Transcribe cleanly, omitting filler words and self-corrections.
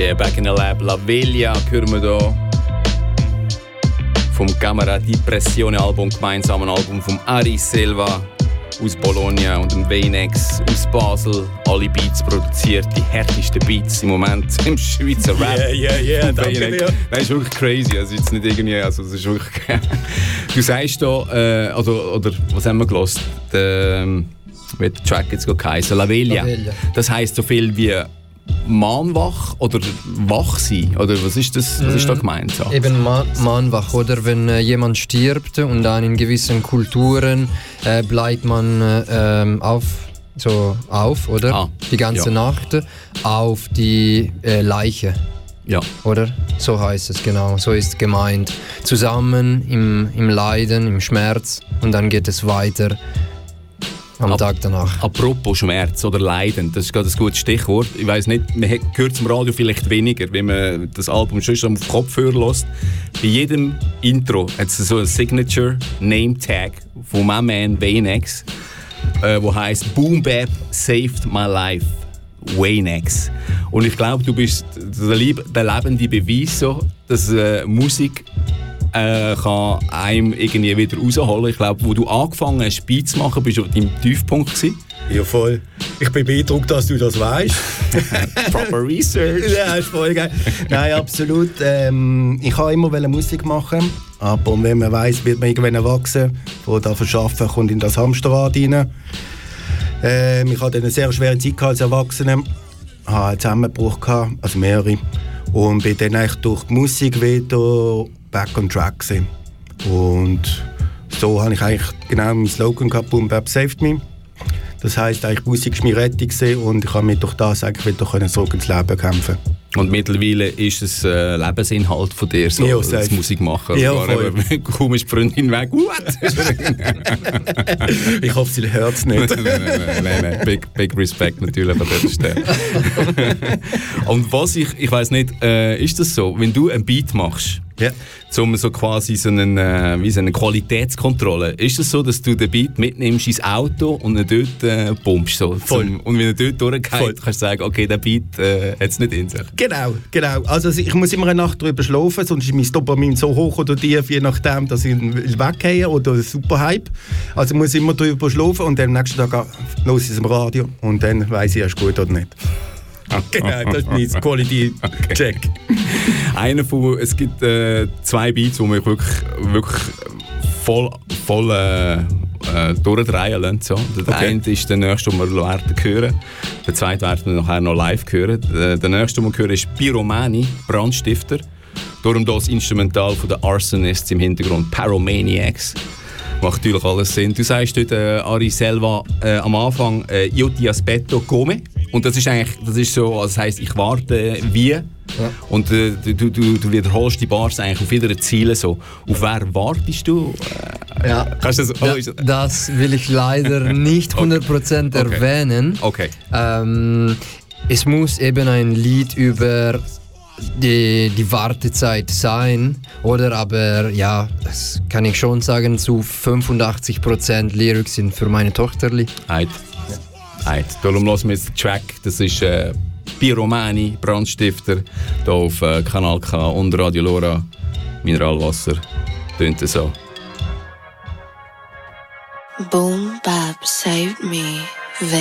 Yeah, Back in the Lab, La Veglia hören wir hier. Vom Camera Depressione Album, gemeinsamen Album vom Ari Selva aus Bologna und dem Weinex aus Basel. Alle Beats produziert, die härtesten Beats im Moment im Schweizer Rap. Yeah, danke dir. Das ist wirklich crazy, also jetzt nicht irgendwie, also das ist wirklich... Du sagst da, oder was haben wir gehört? Wie der Track jetzt geheißen? La Veglia. Das heisst so viel wie mahnwach oder wach sein? Oder was ist das? Was ist da gemeint? So? Eben mahnwach, oder? Wenn jemand stirbt und dann in gewissen Kulturen bleibt man auf, oder? Die ganze Nacht auf die Leiche. Ja. Oder? So heißt es, genau. So ist gemeint. Zusammen im Leiden, im Schmerz und dann geht es weiter. Am Tag danach. Apropos Schmerz oder Leiden, das ist gerade ein gutes Stichwort. Ich weiss nicht, man hört es im Radio vielleicht weniger, wenn man das Album schon auf Kopfhörer hört. Bei jedem Intro hat es so ein Signature Name Tag von my man Weinex, wo heisst Boom Bap Saved My Life. Weinex. Und ich glaube, du bist der lebende Beweis, so, dass Musik kann einem irgendwie wieder rausholen. Ich glaube, wo du angefangen hast, Beats zu machen, bist du auf deinem Tiefpunkt gewesen. Ja, voll. Ich bin beeindruckt, dass du das weißt. Proper Research. Ja, ist voll geil. Nein, absolut. Ich wollte immer Musik machen, aber wenn man weiss, wird man irgendwann erwachsen. Von da verschaffen kommt in das Hamsterrad rein. Ich hatte eine sehr schwere Zeit als Erwachsener. Ich hatte einen Zusammenbruch, also mehrere. Und bin dann eigentlich durch die Musik wieder back on track gewesen. Und so habe ich eigentlich genau meinen Slogan gehabt, Boom Bap Saved Me. Das heisst, eigentlich Musik war meine Rettung und ich konnte mich durch das eigentlich wieder zurück ins Leben kämpfen. Und mittlerweile ist es Lebensinhalt von dir, so ja, das Musik machen. Ja, kaum ist die Freundin weg. Ich hoffe, sie hört es nicht. Nein. Big Respect natürlich an dieser Stelle. Und was ich weiss nicht, ist das so, wenn du einen Beat machst, um so quasi so eine Qualitätskontrolle, ist es so, dass du den Beat mitnimmst ins Auto und ihn dort pumpst? So, und wenn er dort durchgeht, kannst du sagen, okay, der Beat hat es nicht in sich. Genau. Also ich muss immer eine Nacht drüber schlafen, sonst ist mein Dopamin so hoch oder tief, je nachdem, dass ich ihn weggehe oder super Hype. Also ich muss immer drüber schlafen und dann am nächsten Tag höre ich es im Radio und dann weiss ich, ist gut oder nicht. Genau, das ist mein Quality-Check. Es gibt 2 Beats, die mich wirklich voll durchdrehen lassen. So. Der eine ist der nächste, den wir werden hören. Der zweite werden wir nachher noch live hören. Der nächste, den wir hören, ist Pyromani, Brandstifter. Darum das Instrumental von den Arsonists im Hintergrund, Pyromaniacs. Macht natürlich alles Sinn. Du sagst dort, Ari Selva, am Anfang, Io ti aspetto come. Und das ist so, also das heisst, ich warte wie. Ja. Und du wiederholst die Bars eigentlich auf jeder Ziele so. Auf wer wartest du? Kannst du das will ich leider nicht 100% erwähnen. Okay. Es muss eben ein Lied über die Wartezeit sein, oder? Aber ja, das kann ich schon sagen, zu 85% Lyrics sind für meine Tochter. Darum hören wir jetzt den Track. Das ist Pyromani, Brandstifter, hier auf Kanal K und Radio Lora. Mineralwasser. Tönt so. Boom Bap saved me.